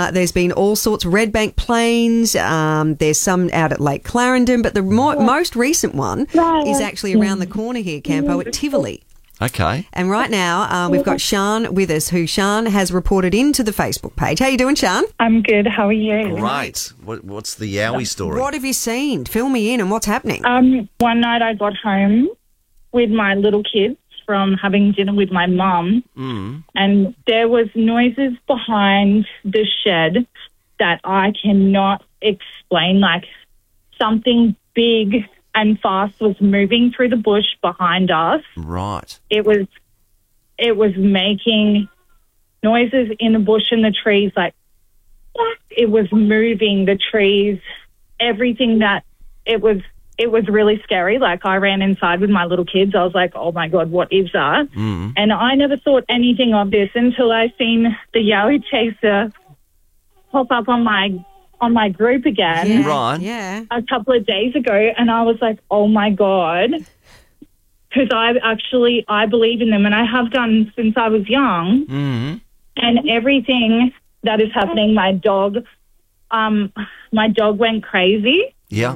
There's been all sorts of Redbank Plains. There's some out at Lake Clarendon, but the most recent one is actually around the corner here, Campo, at Tivoli. Okay. And right now, we've got Sian with us, who Sian has reported into the Facebook page. How you doing, Sian? I'm good. How are you? Great. What's the Yowie story? What have you seen? Fill me in and what's happening? One night I got home with my little kids from having dinner with my mum, and there was noises behind the shed that I cannot explain, like something big and fast was moving through the bush behind us. Right. It was making noises in the bush and the trees, like it was moving the trees, everything that it was really scary. Like I ran inside with my little kids. I was like, oh my God, what is that? And I never thought anything of this until I seen the Yowie Chaser pop up on my group again. Right. Yeah. A couple of days ago, and I was like, oh my God, because I believe in them, and I have done since I was young. And everything that is happening, my dog went crazy. Yeah.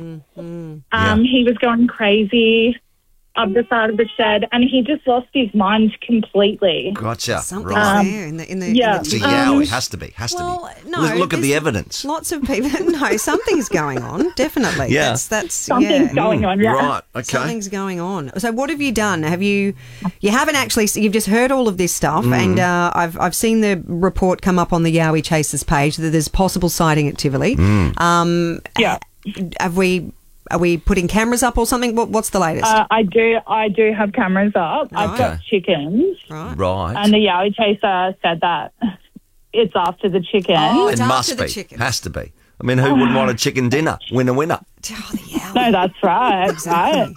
He was going crazy up the side of the shed, and he just lost his mind completely. Gotcha. Something's Right. there in the It's a Yowie. Has to be. well, to be. no, Look at the there's evidence. Lots of people. No, something's going on. Definitely. Yeah. That's Something's going on. Yeah. Right. Okay. Something's going on. So, what have you done? You haven't actually? You've just heard all of this stuff, and I've seen the report come up on the Yowie Chasers page that there's possible sighting at Tivoli. Yeah. Are we putting cameras up or something? What's the latest? I do have cameras up. Right. I've got chickens. Right. And the Yowie Chaser said that it's after the chicken. Oh, It it's must after the be. chickens. Has to be. I mean, who wouldn't want a chicken dinner? Winner. Oh, the Yowie. No, that's right. Exactly.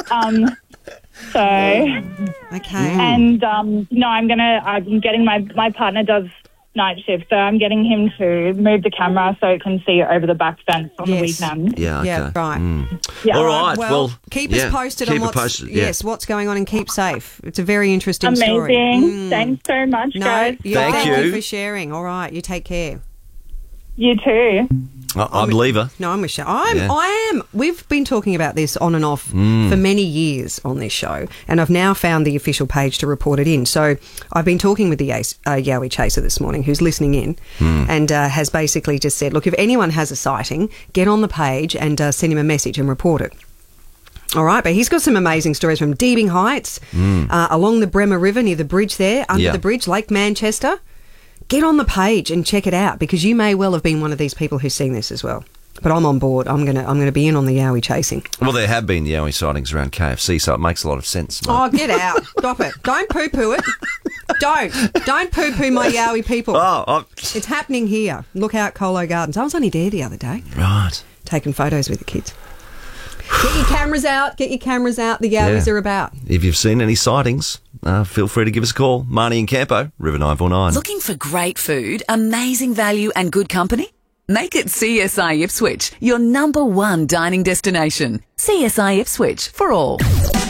Right. Okay. And no, I'm getting my partner does night shift, so I'm getting him to move the camera so it can see over the back fence on the weekend. Yeah. Okay. Yeah, right. Yeah. All right. Well, keep us posted on what's going on, and keep safe. It's a very interesting story. Amazing. Thanks so much, guys. Thank you for sharing. All right, you take care. You too. I believe her. No, I'm Michelle. I am. We've been talking about this on and off for many years on this show, and I've now found the official page to report it in. So I've been talking with the Yowie Chaser this morning, who's listening in, and has basically just said, look, if anyone has a sighting, get on the page and send him a message and report it. All right, but he's got some amazing stories from Deebing Heights, along the Bremer River near the bridge there, under the bridge, Lake Manchester. Get on the page and check it out, because you may well have been one of these people who's seen this as well. But I'm on board. I'm gonna be in on the Yowie chasing. Well, there have been Yowie sightings around KFC, so it makes a lot of sense. Mate. Oh, get out! Stop it! Don't poo-poo it. Don't poo-poo my Yowie people. It's happening here. Look out, Colo Gardens. I was only there the other day. Right. Taking photos with the kids. Get your cameras out. Get your cameras out. The Yowies are about. If you've seen any sightings, feel free to give us a call. Marnie and Campo, River 949. Looking for great food, amazing value and good company? Make it CSI Ipswich, your number one dining destination. CSI Ipswich, for all.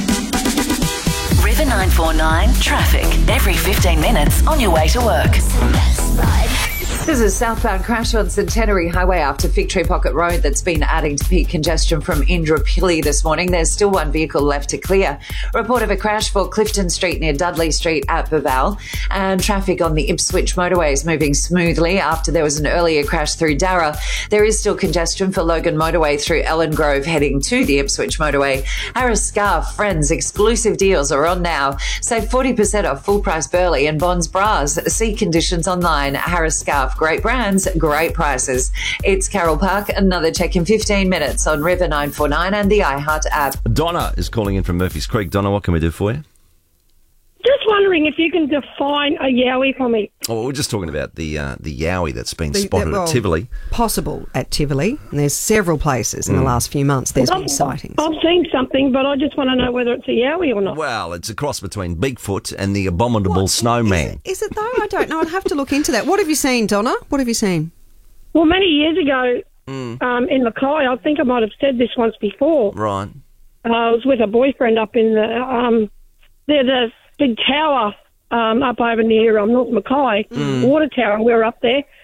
River 949 traffic. Every 15 minutes on your way to work. There's a southbound crash on Centenary Highway after Fig Tree Pocket Road that's been adding to peak congestion from Indooroopilly this morning. There's still one vehicle left to clear. Report of a crash for Clifton Street near Dudley Street at Baval. And traffic on the Ipswich motorway is moving smoothly after there was an earlier crash through Darra. There is still congestion for Logan Motorway through Ellen Grove heading to the Ipswich motorway. Harris Scarf Friends exclusive deals are on now. Save 40% off full price Burley and Bonds bras. See conditions online. Harris Scarf. Great brands, great prices. It's Carol Park. Another check in 15 minutes on River 949 and the iHeart app. Donna is calling in from Murphy's Creek. Donna, what can we do for you? Just wondering if you can define a Yowie for me. Oh, we're just talking about the Yowie that's been spotted at Tivoli. Possible at Tivoli. And there's several places in the last few months there's been sightings. I've seen something, but I just want to know whether it's a Yowie or not. Well, it's a cross between Bigfoot and the abominable snowman. Is it though? I don't know. I'd have to look into that. What have you seen, Donna? What have you seen? Well, many years ago in Mackay, I think I might have said this once before. Right. I was with a boyfriend up in the big tower up over near North Mackay, water tower, and we were up there.